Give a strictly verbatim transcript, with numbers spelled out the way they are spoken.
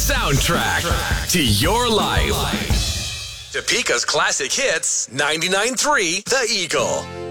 soundtrack to your life. Topeka's classic hits, ninety-nine point three The Eagle.